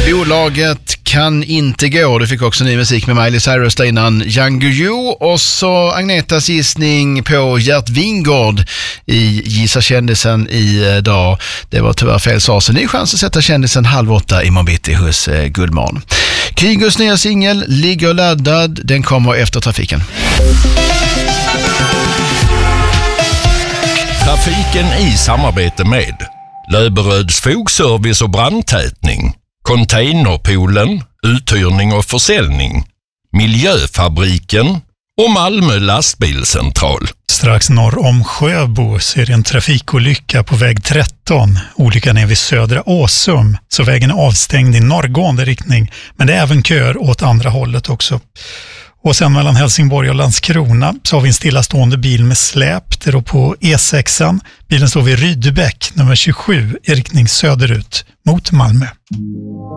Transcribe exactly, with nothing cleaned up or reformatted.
Bolaget kan inte gå. Du fick också ny musik med Miley Cyrus där innan, Young You. Och så Agnetas gissning på Gert Wingård i Gissa kändisen idag. Det var tyvärr fel svar, så ny chans att sätta kändisen halv åtta i morgon hos eh, Guldman. Kygo's nya singel ligger laddad. Den kommer efter trafiken. Trafiken i samarbete med Löberöds fogservice och brandtätning, Containerpoolen, uthyrning och försäljning, Miljöfabriken och Malmö lastbilscentral. Strax norr om Sjöbo så är det en trafikolycka på väg tretton. Olyckan är vid Södra Åsum, så vägen är avstängd i norrgående riktning. Men det är även köer åt andra hållet också. Och sen mellan Helsingborg och Landskrona så har vi en stillastående bil med släp. Det är då på E sexan. Bilen står vid Rydebäck, nummer tjugosju, i riktning söderut mot Malmö.